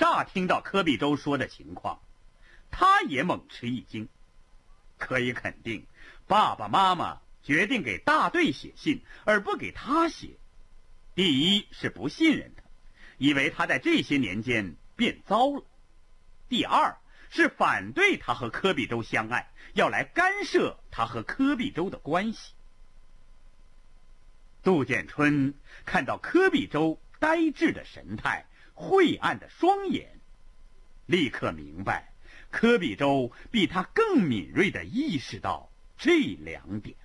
大听到柯必洲说的情况，他也猛吃一惊。可以肯定，爸爸妈妈决定给大队写信，而不给他写。第一是不信任他，以为他在这些年间变糟了；第二是反对他和柯必洲相爱，要来干涉他和柯必洲的关系。杜建春看到柯必洲呆滞的神态，晦暗的双眼，立刻明白柯必洲比他更敏锐地意识到这2点。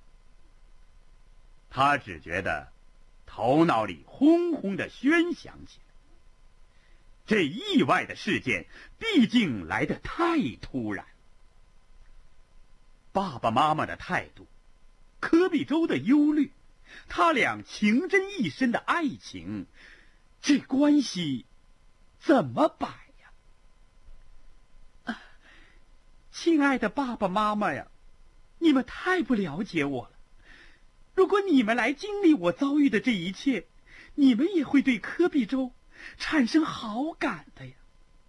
他只觉得头脑里轰轰地喧响起来。这意外的事件毕竟来得太突然。爸爸妈妈的态度，柯必洲的忧虑，他俩情真意深的爱情，这关系怎么摆呀？亲爱的爸爸妈妈呀，你们太不了解我了。如果你们来经历我遭遇的这一切，你们也会对柯必洲产生好感的呀。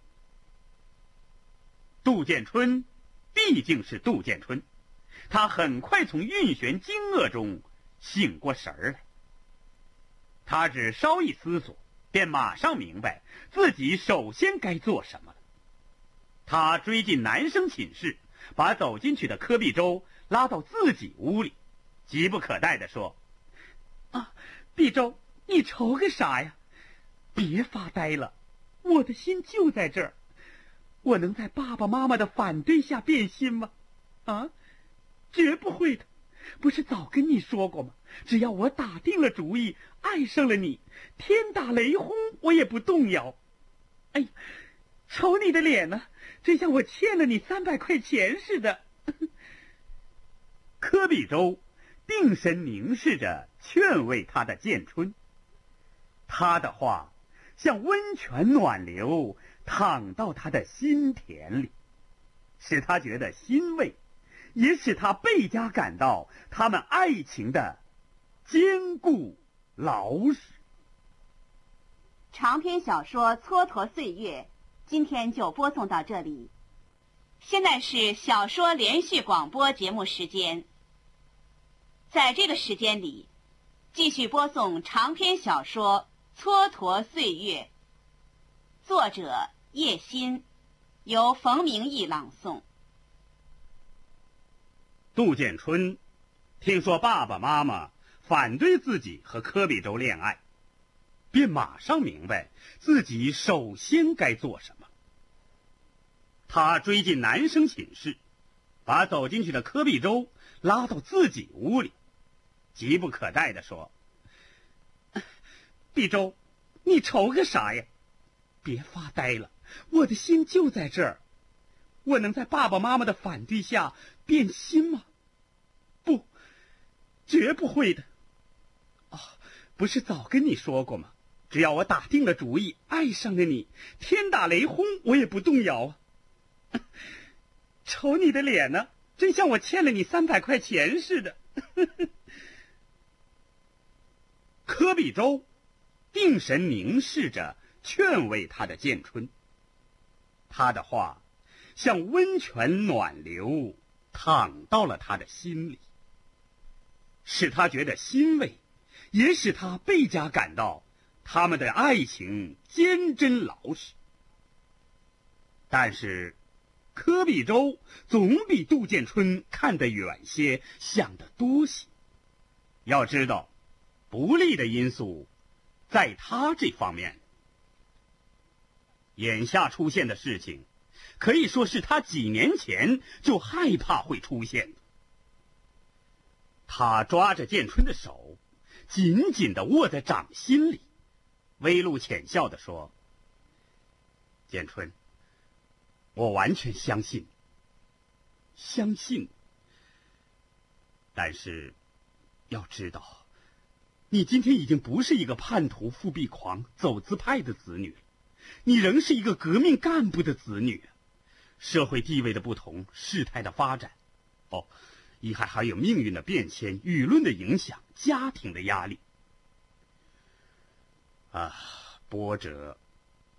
杜建春毕竟是杜建春，他很快从晕眩惊愕中醒过神儿来。他只稍一思索，便马上明白自己首先该做什么了。他追进男生寝室，把走进去的柯必洲拉到自己屋里，急不可待地说：必洲，你愁个啥呀？别发呆了，我的心就在这儿。我能在爸爸妈妈的反对下变心吗？绝不会的。不是早跟你说过吗？只要我打定了主意，爱上了你，天打雷轰我也不动摇。哎呀，瞅你的脸呢，真像我欠了你300块钱似的。柯必洲定神凝视着劝慰他的建春，他的话像温泉暖流淌到他的心田里，使他觉得欣慰，也使他倍加感到他们爱情的坚固牢实。 长篇小说《蹉跎岁月》今天就播送到这里。现在是小说连续广播节目时间，在这个时间里继续播送长篇小说《蹉跎岁月》，作者叶欣，由冯明义朗诵。 杜建春听说爸爸妈妈反对自己和柯必洲恋爱，便马上明白自己首先该做什么。他追进男生寝室，把走进去的柯必洲拉到自己屋里，急不可待地说：必洲，你愁个啥呀？别发呆了，我的心就在这儿。我能在爸爸妈妈的反对下变心吗？不，绝不会的。不是早跟你说过吗？只要我打定了主意，爱上了你，天打雷轰我也不动摇啊。瞅你的脸呢，真像我欠了你300块钱似的。柯必洲定神凝视着劝慰他的建春，他的话像温泉暖流淌到了他的心里，使他觉得欣慰，也使他倍加感到他们的爱情坚贞牢实。但是柯必洲总比杜建春看得远些，想得多些。要知道，不利的因素在他这方面。眼下出现的事情，可以说是他几年前就害怕会出现的。他抓着建春的手，紧紧地握在掌心里，微露浅笑地说：建春，我完全相信，但是要知道，你今天已经不是一个叛徒、复辟狂、走资派的子女了，你仍是一个革命干部的子女。社会地位的不同，事态的发展，还有命运的变迁、舆论的影响、家庭的压力。波折